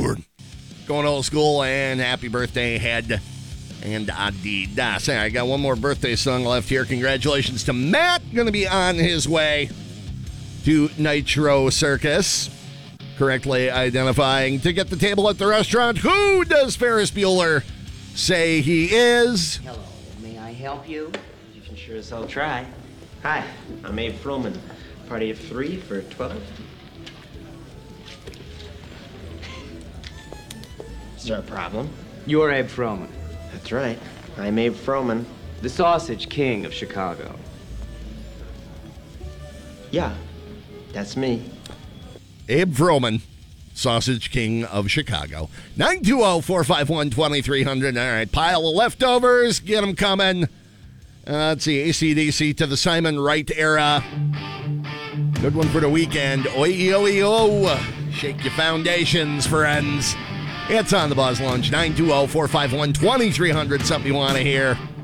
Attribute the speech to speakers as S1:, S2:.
S1: Going old school, and happy birthday, Head and Adidas. I got one more birthday song left here. Congratulations to Matt. Going to be on his way to Nitro Circus. Correctly identifying to get the table at the restaurant. Who does Ferris Bueller say he is?
S2: Hello, may I help you?
S3: You can sure as hell try. Hi, I'm Abe Froman. Party of 3 for 12. Is there a problem?
S2: You're Abe Froman,
S3: That's right. I'm Abe Froman.
S2: the Sausage King of Chicago.
S3: Yeah, that's me.
S1: Abe Froman, Sausage King of Chicago. 920-451-2300. All right, pile of leftovers. Get them coming. Let's see, AC/DC to the Simon Wright era. Good one for the weekend. Oi-yo-yo. Shake your foundations, friends. It's on the Buzz Lunch. 920-451-2300. Something you want to hear.